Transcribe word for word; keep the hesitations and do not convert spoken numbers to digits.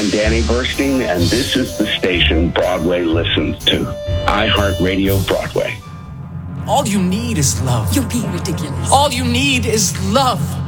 I'm Danny Burstein, and this is the station Broadway listens to. iHeartRadio Broadway. All you need is love. You're being ridiculous. All you need is love.